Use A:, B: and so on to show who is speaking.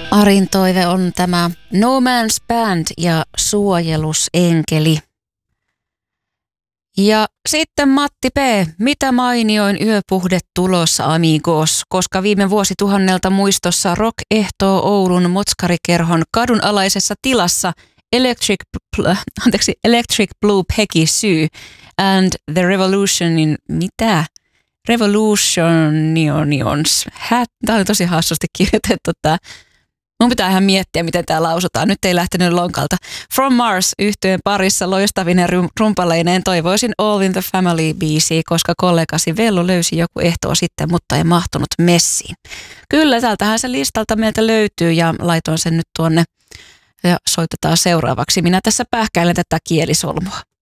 A: Arin toive on tämä No Man's Band ja Suojelusenkeli. Ja sitten Matti P. Mitä mainioin yöpuhde tulossa amigos, koska viime vuosituhannelta muistossa Rock ehtoo Oulun Motskarikerhon kadunalaisessa tilassa Electric Blue Peggy Sue and the Revolutionin, mitä? Revolutionions. Tämä on tosi hassusti kirjoitettu tämä. Mun pitää ihan miettiä, miten tämä lausutaan. Nyt ei lähtenyt lonkalta. From Mars -yhtyeen parissa loistavinen rumpaleineen toivoisin All in the Family -biisiä, koska kollegasi Vellu löysi joku ehtoo sitten, mutta ei mahtunut messiin. Kyllä, täältähän se listalta meiltä löytyy ja laitoin sen nyt tuonne ja soitetaan seuraavaksi. Minä tässä pähkäilen tätä kielisolmua.